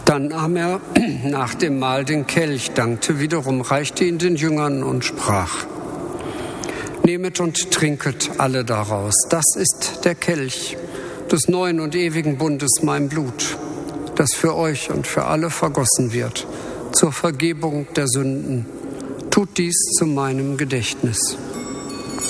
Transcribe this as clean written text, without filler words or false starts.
Dann nahm er nach dem Mahl den Kelch, dankte wiederum, reichte ihn den Jüngern und sprach: Nehmet und trinket alle daraus. Das ist der Kelch des neuen und ewigen Bundes, mein Blut, das für euch und für alle vergossen wird, zur Vergebung der Sünden. Tut dies zu meinem Gedächtnis.